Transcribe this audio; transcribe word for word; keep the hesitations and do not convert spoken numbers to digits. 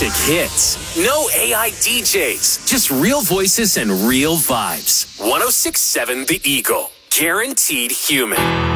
classic hits. No A I D Js, just real voices and real vibes. one oh six point seven The Eagle. Guaranteed human.